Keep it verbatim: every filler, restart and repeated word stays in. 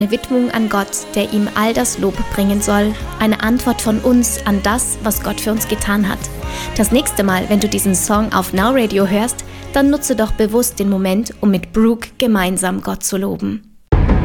Eine Widmung an Gott, der ihm all das Lob bringen soll. Eine Antwort von uns an das, was Gott für uns getan hat. Das nächste Mal, wenn du diesen Song auf Now Radio hörst, dann nutze doch bewusst den Moment, um mit Brooke gemeinsam Gott zu loben.